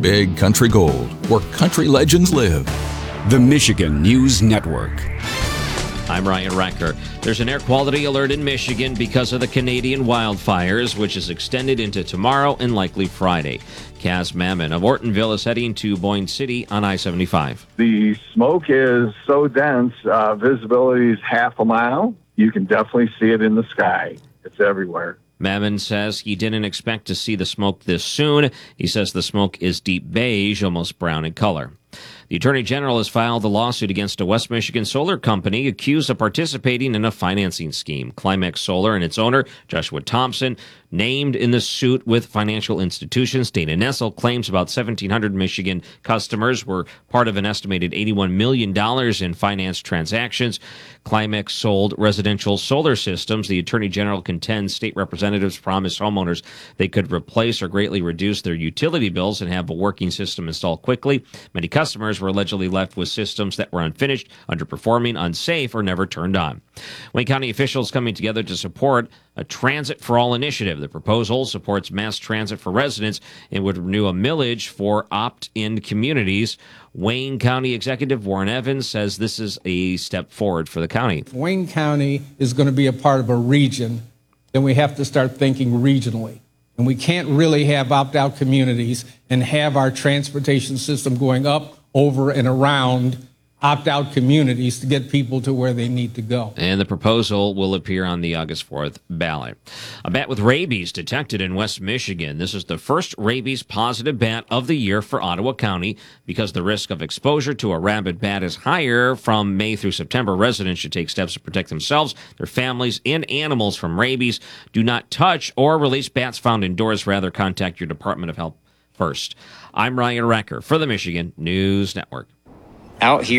Big Country Gold, where country legends live. The Michigan News Network. I'm Ryan Recker. There's an air quality alert in Michigan because of the Canadian wildfires, which is extended into tomorrow and likely Friday. Kaz Mammon of Ortonville is heading to Boyne City on I-75. The smoke is so dense, visibility is half a mile. You can definitely see it in the sky. It's everywhere. Mammon says he didn't expect to see the smoke this soon. He says the smoke is deep beige, almost brown in color. The Attorney General has filed a lawsuit against a West Michigan solar company accused of participating in a financing scheme. Climax Solar and its owner, Joshua Thompson, named in the suit with financial institutions. Dana Nessel claims about 1,700 Michigan customers were part of an estimated $81 million in finance transactions. Climax sold residential solar systems. The Attorney General contends state representatives promised homeowners they could replace or greatly reduce their utility bills and have a working system installed quickly. Many customers were allegedly left with systems that were unfinished, underperforming, unsafe, or never turned on. Wayne County officials coming together to support a Transit for All initiative. The proposal supports mass transit for residents and would renew a millage for opt-in communities. Wayne County Executive Warren Evans says this is a step forward for the county. If Wayne County is going to be a part of a region, then we have to start thinking regionally. And we can't really have opt-out communities and have our transportation system going up, over, and around opt-out communities to get people to where they need to go. And the proposal will appear on the August 4th ballot. A bat with rabies detected in West Michigan. This is the first rabies positive bat of the year for Ottawa County. Because the risk of exposure to a rabid bat is higher from May through September, residents should take steps to protect themselves, their families, and animals from rabies. Do not touch or release bats found indoors. Rather, contact your Department of Health first. I'm Ryan Recker for the Michigan News Network. Out here